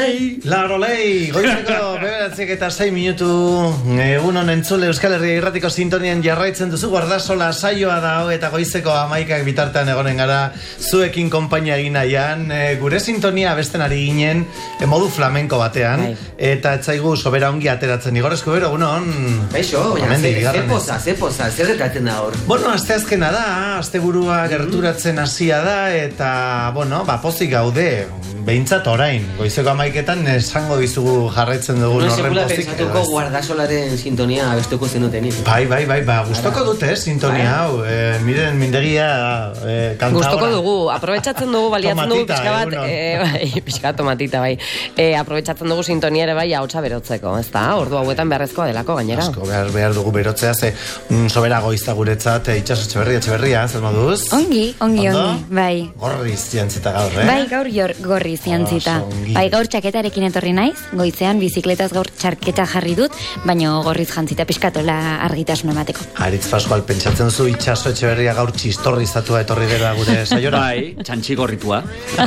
Larolei, goizeko beberatziek eta 6 minutu egunon entzule Euskal Herria irratiko sintonian jarraitzen duzu guardasola saioa da eta goizeko 11 bitartean egonen gara zuekin konpainia egin nahian gure sintonia abesten ari ginen modu flamenko batean eta etzaigu sobera ongi ateratzen igorrezko bero, egunon Eixo, zepoza, zer gertatzen da hor? Bueno, asteazkena da, asteburua gerturatzen hasia da eta, bueno, pozik gaude behintzat orain, goizeko 11etan esango dizugu jarraitzen dugu horren pozik. Pensatuko guardasolaren sintonia abestuko zenutenik. Bai, gustoko dute sintonia hau, miren mindegia kanta gustoko dugu, aprobetxatzen dugu, baliatzen dugu pixka bat, pixka tomatita bai, aprobetxatzen dugu sintonia ere bai hautsa berotzeko, ez da, ordu hauetan beharrezkoa delako gainera. Asko, behar dugu berotzea, ze sobera goizta guretzat, itxaso etxeberria, zer moduz? Ongi, bai. Gorriz jantzita gaur, Bai, gaur gorriz jantzita. Bai, gaur txaketarekin etorri naiz, goizean bizikletaz gaur txarketa jarri dut, baina gorriz jantzita pixkatola argitasun emateko. Aritz Pascual, pentsatzen duzu itxaso etxeberria gaur txistorrizatua etorri dela gure saiora? Bai, txantxi gorritua.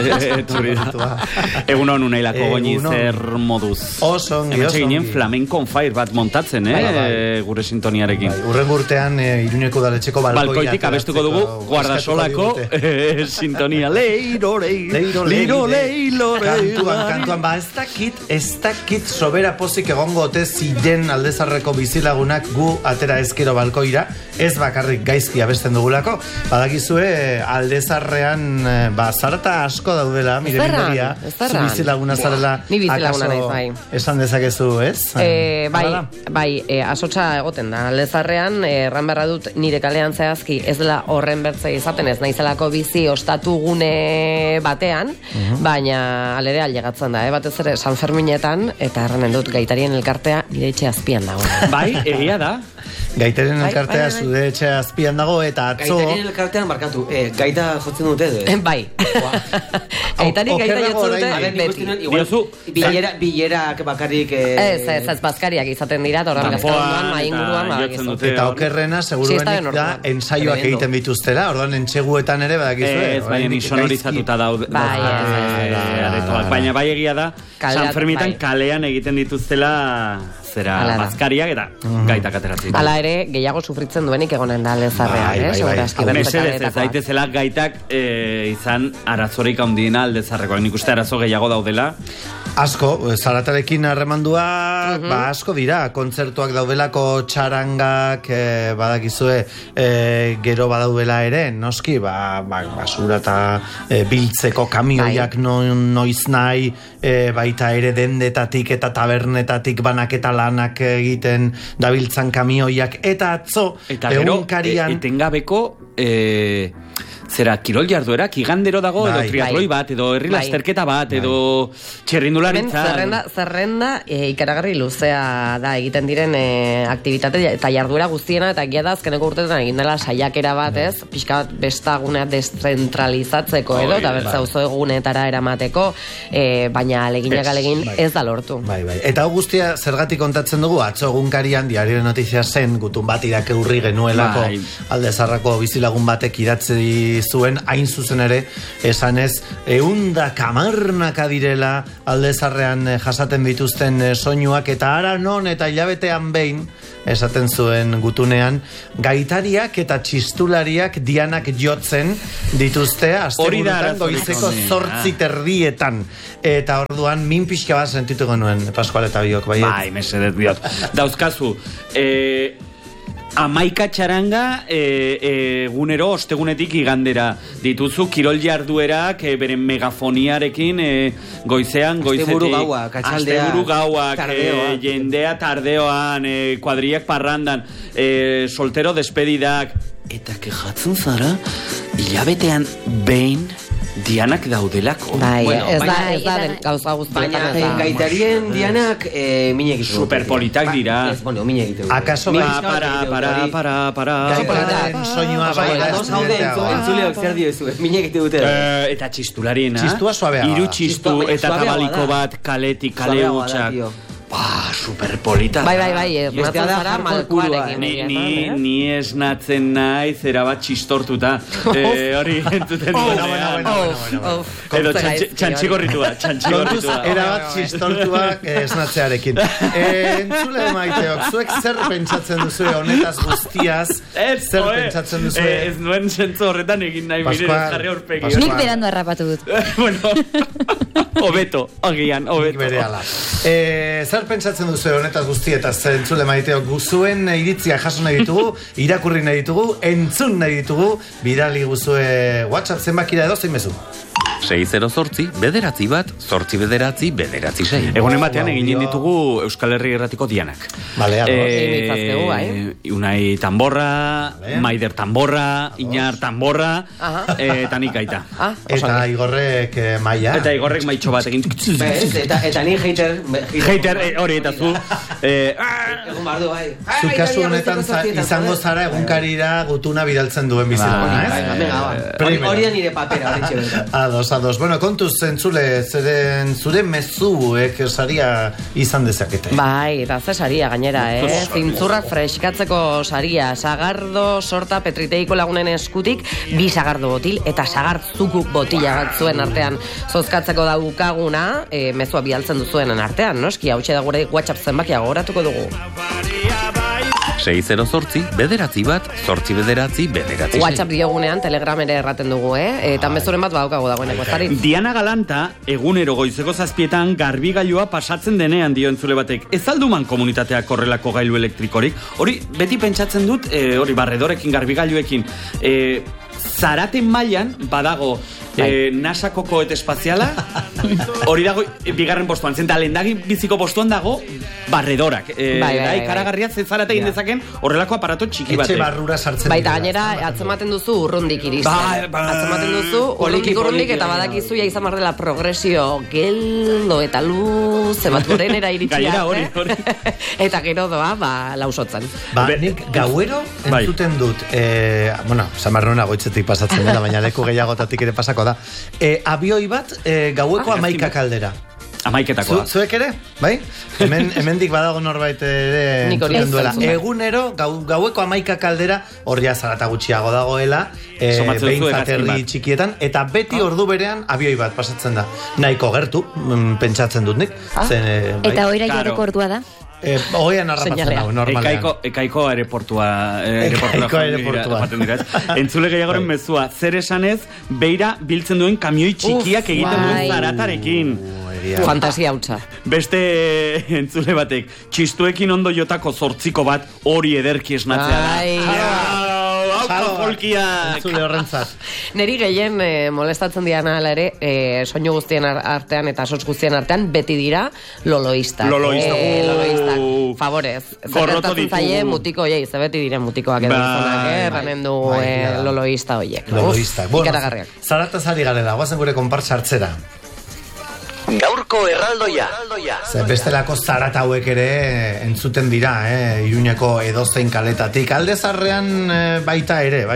Egunon unailako goini zer moduz. Oso ongi. Ginen flamenco on fire bat montatzen, gure sintoniarekin. Urrengo urtean Iruñeko udaletxeko balkoitik abestuko dugu guardasolako sintonia leiro. Kantuan, ez dakit sobera pozik egongo ote ziren Aldezarreko bizilagunak gu atera ezkero balkoira, ez bakarrik gaizki abesten dugulako, badakizue Aldezarrean zarata asko daudela, mire minderia, zu bizilaguna zarela, akaso esan dezakezu, ez? Bai, asotxa egoten da, Aldezarrean, erran berra dut nire kalean zehazki, ez dela horren bertzea izaten, ez naizelako bizi ostatu gune batean, baina alere aldegatzen da, batez ere San Ferminetan, eta erranen dut gaitarien elkartea nire etxe azpian dago. Bai, egia da. Gaitaren elkartea zude etxe azpian dago, eta atzo... Gaitarien elkartean, barkatu, gaita jotzen dute edo? Bai. Gaitari gaita jotzen dute beti. Bilerak bakarrik... Ez, bazkariak izaten dira, horren gazkaruan, mainguruan, eta okerrena, seguruenik da, ensaioak egiten dituztera, orduan entxeguetan ere, badakizue. Ez, baina sonorizatuta daude. Baina bai egia da, San Ferminetan kalean egiten dituztela... zera bazkariak eta gaitak ateratzen. Hala ere, gehiago sufritzen duenik egonen da Aldezarrean, Mesedez, ez daitezela gaitak izan arazorik handiena Aldezarrekoak. Nik uste arazo gehiago daudela. Asko, zaratarekin harremandua, asko dira, kontzertuak daudelako txarangak, badakizue, gero badaudela ere, noski, basura eta biltzeko kamioiak noiz nahi, baita ere dendetatik eta tabernetatik banaketa lanak egiten dabiltzan kamioiak, eta atzo, egunkarian... Eta etengabeko... Zera, kirol jarduerak igandero dago, edo triatloi bat, edo herri lasterketa bat, edo txerrindularitza. Zerrenda ikaragarri luzea da egiten diren aktivitate eta jarduera guztiena, eta egia da azkeneko urtetan egin dela saiakera bat, ez? Pixka bat bestagunea deszentralizatzeko edo, eta bertza auzo egunetara eramateko, baina alegin ez da lortu. Eta guztia zergatik kontatzen dugu, atzo egunkarian Diario de Noticias zen, gutun bat irakurri genuelako Aldezarrako bizilagun batek idatzi zuen, hain zuzen ere esanez, 110 direla Aldezarrean jasaten dituzten soinuak, eta ara non eta hilabetean behin esaten zuen gutunean, gaitariak eta txistulariak dianak jotzen dituzte asteburutan goizeko 8:30, eta orduan min pixka bat sentitu genuen Pascual eta biok, bai? Bai, mesedez biot. Dauzkazu, 11 txaranga egunero ostegunetik igandera dituzu kirol jarduerak beren megafoniarekin goizean asteburu gauak jendea tardeoan kuadriak parrandan soltero despedidak eta kejatzen zara hilabetean behin dianak daudelako. Ez da gauza guztietan. Baina gaitarien dianak minek ditu. Superpolitak dira. Minek ditu. Akaso para. Gaitaren soinua baila entzuleok zer diozu, minek ditu dute. Eta txistularien, txistua suabea. Hiru txistu eta tabaliko bat kaletik, kale hutsak. Superpolita. Bai, esnatzen zara malkuarekin. Ni esnatzen nahi, zera bat txistortuta. Hori entzuten duenean. Edo txantxigorritua. Era bat txistortua esnatzearekin. Entzule maiteok, zuek zer pentsatzen duzu honetaz guztiaz? Zer pentsatzen duzu? Ez nuen zentzu horretan egin nahi bire jarri aurpegi. Nik berandu harrapatu dut. Bueno, obeto, agian, obeto. Zer pentsatzen duzu honetaz guztietaz, entzule maiteok, guzuen iritzia jaso nahi ditugu, irakurri nahi ditugu, entzun nahi ditugu, bidali guzue WhatsApp zenbakira edo zein mezu. 608 bederatzi bat, 8 bederatzi, bederatzi 6. Egunen batean egin ditugu Euskal Herri Erratiko Dianak. Vale, Unai Tamborra, Maider Tamborra, Iñar Tamborra, eta nik aita. Eta Igorrek maia. Eta Igorrek maitxo bat egin. Eta ni hater, hori eta zu. Egun bardu, bai. Zu kasu honetan izango zara egunkarira gutuna bidaltzen duen bizitona, ez? Hori nire papera, hori txebetan. Ados. Bueno, kontuz zentzule, zure mezuek saria izan dezakete. Bai, eta ze saria gainera, zintzurrak freskatzeko saria, sagardo sorta petriteiko lagunen eskutik, 2 sagardo botil, eta sagartzuku botila bat zuen artean zozkatzeko daukaguna, mezua bialtzen duzuenen artean, noski, hau da gure WhatsApp zenbakia gogoratuko dugu. 608 bederatzi bat, 8 bederatzi, bederatzi 6. WhatsApp diogunean, Telegram ere erraten dugu, eta mezuren bat badaukago dagoeneko. Diana Galanta, egunero goizeko 7 garbigailua pasatzen denean dio entzule batek. Ez alduman komunitateak horrelako gailu elektrikorik. Hori, beti pentsatzen dut, hori barredorekin, garbigailuekin, Zaraten mailan badago NASAko koete espaziala, hori dago bigarren postuan, zenta lendagi biziko postuan dago barredorak. Ikaragarria zezarate egin dezaken horrelako aparato txiki bat. Etxe barrura sartzen. Baita gainera, atzematen duzu urrundik iristen. Atzematen duzu urrundik eta badakizu ja izan dela progresio geldo eta luz, zebat gorenera iritsia. Eta gero doa, lausotzen. Nik gauero entzuten dut, Samarrona goitzetik pasatzen dela, baina leku gehiagotatik ere pasako da. Abioi bat, gaueko 11 kaldera. Amaiketakoa. Zuek ere, bai? Hemendik badago norbait ere entzuten duela. Egunero, gaueko 11 kaldera, horria zarata gutxiago dagoela, behintzat herri txikietan, eta beti ordu berean abioi bat pasatzen da. Nahiko gertu, pentsatzen dut nik. Eta oira jareko ordua da? Oian arrapatzen hau, normalean. Ekaiko aeroportua. Entzule gehiagoren mezua, zer esanez, beira biltzen duen kamioi txikiak egiten duen zaratarekin. Fantasia hautsa. Beste entzule batek, txistuekin ondo jotako 8 bat hori ederki esnatzea da. Entzule horrentzat. Neri gehien molestatzen diana ala ere, soinu guztien artean eta sotz guztien artean beti dira loloistak. Loloistak. Favorez. Zerretatzen zaie mutiko oiei, zebeti diren mutikoak edo izonak, erranen du loloista oiek. Loloistak. Zarataz ari garela, guazen gure konpartsa hartzera. Gaurko erraldoia. Bestelako zarat hauek ere entzuten dira, Iruñeko edozein kaletatik. Alde Zarrean baita ere.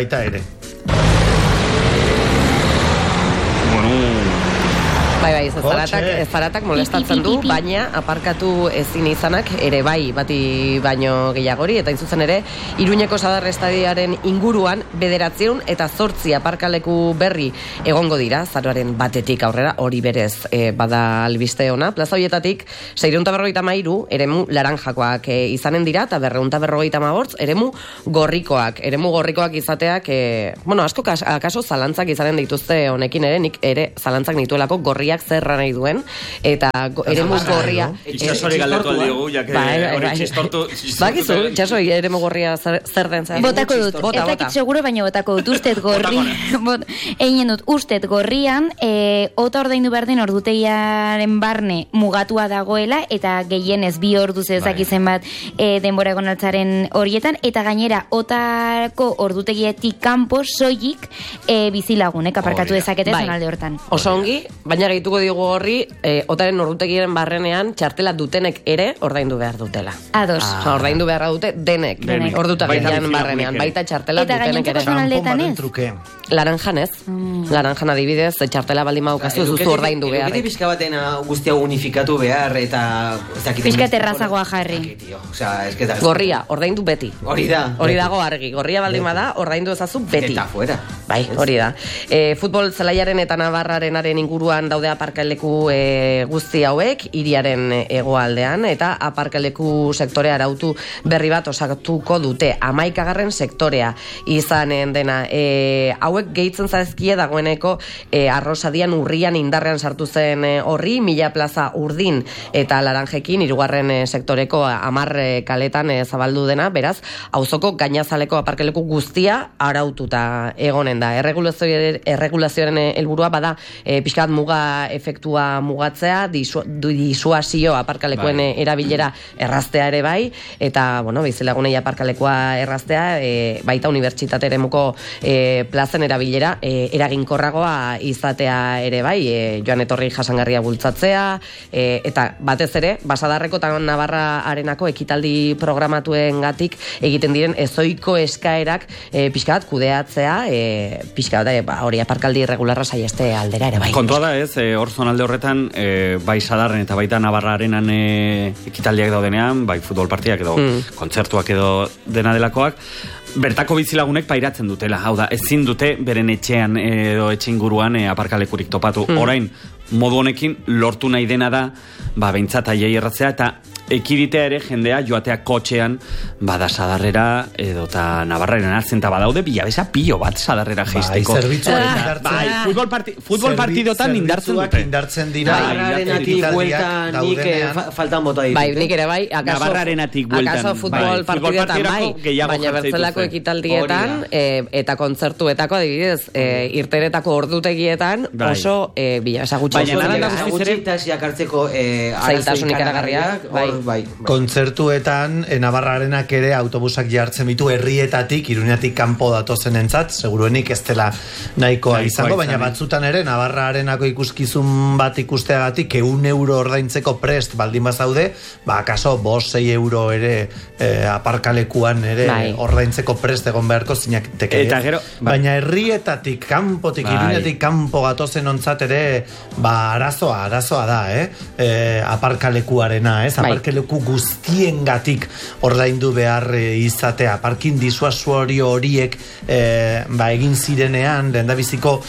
Bai, zaratak molestatzen du, baina aparkatu ezin izanak ere bai, bati baino gehiagori, eta intzutzen ere, Iruñeko Sadar estadiaren inguruan 9 eta 8 aparkaleku berri egongo dira, zaroaren batetik aurrera, hori berez bada albiste ona. Plaza horietatik, 653 eremu laranjakoak izanen dira, eta 258 eremu gorrikoak. Eremu gorrikoak izateak, asko akaso zalantzak izanen dituzte honekin ere, nik ere zalantzak nituelako gorriak zerra nahi duen, eta eremu gorria itxasori galdetu aldiogu, jake hori txistortu bakizu, itxasori eremu gorria zer den zer botako dut, ez dakit seguro, baina botako dut, ustet gorri egin dut, ustet gorrian ota ordaindu behar den ordutegiaren barne mugatua dagoela, eta gehienez 2 orduz ezakizen bat denbora egon altzaren horietan, eta gainera otako ordutegietik kanpo soilik bizilagunek aparkatu dezakete zonalde hortan. Oso ongi, baina gehitu segituko digu horri, otaren ordutegiren barrenean txartela dutenek ere ordaindu behar dutela. Ados. Ordaindu beharra dute denek. Ordutegiren barrenean, baita txartela dutenek ere. Eta gainontzeko Laranjan ez. Laranjan adibidez, txartela baldin maukazu, zuzu ordaindu behar. Lukete pixka baten guztia unifikatu behar, eta... Pixka terrazagoa jarri. Gorria, ordaindu beti. Hori da. Hori dago argi. Gorria baldin bada, ordaindu ezazu beti. Eta fuera. Bai, hori da. Futbol zelaiaren eta Navarrarenaren inguruan daude aparkaleku guzti hauek, hiriaren hegoaldean, eta aparkaleku sektorea arautu berri bat osatuko dute. 11. sektorea izanen dena. Hauek gehitzen zaizkie dagoeneko Arrosadian urrian indarrean sartu zen horri, 1000 plaza urdin eta laranjekin, 3. sektoreko 10 kaletan zabaldu dena, beraz, auzoko gainazaleko aparkaleku guztia araututa egonen da. Erregulazioaren helburua bada pixkat muga efektua mugatzea, disuasio aparkalekuen erabilera erraztea ere bai, eta, bueno, bizilagunei aparkalekua erraztea, baita unibertsitate eremuko plazen erabilera eraginkorragoa izatea ere bai, joan etorri jasangarria bultzatzea, eta batez ere, Basadarreko eta Navarra arenako ekitaldi programatuengatik egiten diren ezoiko eskaerak pixka bat kudeatzea, pixka bat hori aparkaldi irregularra saieste aldera ere bai. Kontua da ez, hor zonalde horretan, bai Sadarren eta baita Navarra arenan ekitaldiak daudenean, bai futbol partidak edo kontzertuak edo dena delakoak, bertako bizilagunek pairatzen dutela. Hau da, ezin dute beren etxean edo etxe inguruan aparkalekurik topatu. Orain, modu honekin lortu nahi dena da, behintzat aiei erratzea, eta ekiditea ere jendea joatea kotxean bada Sadarrera edo eta Navarraren hartzen, eta badaude bilabesa pilo bat Sadarrera geisteko. Futbol partidotan indartzen dute. Indartzen dira. Navarrarenatik bueltan nik faltan bota ditu. Bai, nik ere bai. Navarrarenatik bueltan. Akaso futbol partidotan bai, baina bertzelako ekitaldietan eta kontzertuetako adibidez, irteretako ordutegietan oso bilabesa gutxi. Baina gutxitasiak hartzeko zailtasunik eragarriak, bai. Kontzertuetan Navarrarenak ere autobusak jartzen ditu herrietatik, Iruñatik kanpo datozen entzat, seguruenik ez dela nahikoa izango, baina batzutan ere Navarrarenako ikuskizun bat ikusteagatik 100 euro ordaintzeko prest baldin bazaude, akaso 5-6 euro ere aparkalekuan ere ordaintzeko prest egon beharko zinakiteke. Baina herrietatik kanpotik, Iruñatik kanpo gatozen ontzat ere arazoa da, aparkalekuarena, aparkaleku guztiengatik ordaindu behar izatea. Parkin disuasorio horiek egin zirenean, lehendabiziko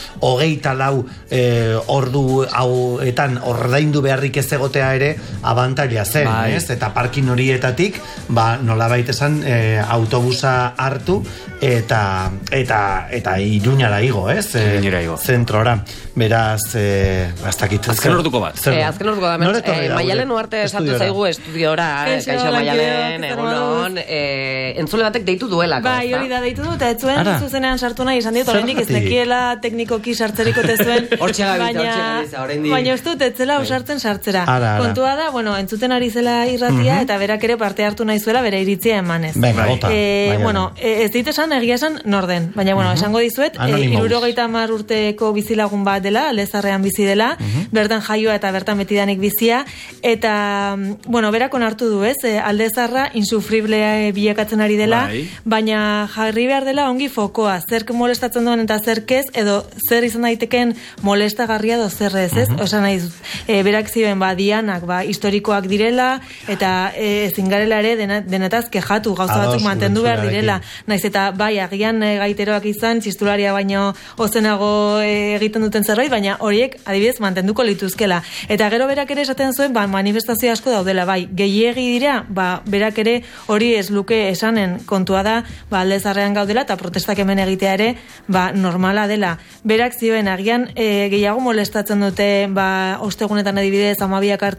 24 ordu hauetan ordaindu beharrik ez egotea ere abantaila zen, eta parkin horietatik nolabait esan autobusa hartu eta Iruñara igo, zentrora. Beraz, azken orduko bat. Azken orduko bat. Maialen uarte esatu zaigu estudiora, kaixo Maialen, egunon, entzule batek deitu duelako. Bai, hori da deitu du, eta ez zuen zuzenean sartu nahi, izan diot, horrendik ez nekiela teknikoki sartzeriko tezuen, baina ez dut etzela usartzen sartzera. Kontua da, entzuten ari zela irratia, eta berak ere parte hartu nahi zuela, bere iritzia emanez. Ez dit esan, egia esan norden, baina esango dizuet, 70 urteko bizilagun bat dela, Lezarrean bizi dela, bertan jaioa eta bertan betidanik bizia, eta, berak onartu du, Alde Zarra insufrible bilakatzen ari dela, baina jarri behar dela ongi fokoa, zerk molestatzen duen eta zerk ez, edo zer izan daiteken molestagarria edo zer ez, osan nahi dut, berak zioen dianak, historikoak direla, eta zingarela ere denetaz kejatu, gauza batzuk mantendu behar direla, naiz eta agian gaiteroak izan, txistularia baino ozenago egiten duten zerbait, baina horiek adibidez mantenduko lituzkela. Eta gero berak ere esaten zuen, manifestazio asko daudela, gehiegi dira, berak ere hori ez luke esanen, kontua da, Alde Zarrean gaudela, eta protestak hemen egitea ere, normala dela. Berak zioen, agian gehiago molestatzen dute, ostegunetan adibidez, 12